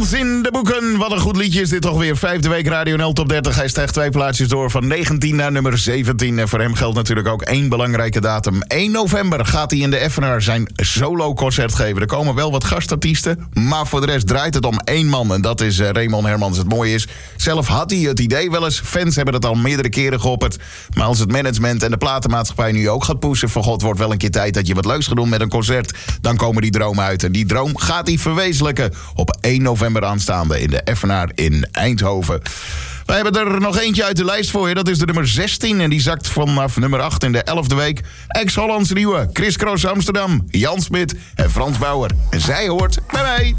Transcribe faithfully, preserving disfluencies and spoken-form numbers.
Dans in de boeken. Wat een goed liedje is dit toch weer. Vijfde week Radio N L Top dertig. Hij stijgt twee plaatsjes door van negentien naar nummer zeventien. En voor hem geldt natuurlijk ook één belangrijke datum. één november gaat hij in de Effenaar zijn solo-concert geven. Er komen wel wat gastartiesten, maar voor de rest draait het om één man. En dat is uh, Raymond Hermans. Het mooie is, zelf had hij het idee wel eens. Fans hebben het al meerdere keren geopperd. Maar als het management en de platenmaatschappij nu ook gaat pushen... van god, wordt wel een keer tijd dat je wat leuks gaat doen met een concert... dan komen die dromen uit. En die droom gaat hij verwezenlijken op één november aanstaande in de Effenaar in Eindhoven. Wij hebben er nog eentje uit de lijst voor je. Dat is de nummer zestien en die zakt vanaf nummer acht in de elfde week. Ex-Hollands nieuwe, Chris Cross Amsterdam, Jan Smit en Frans Bauer. En zij hoort bij mij.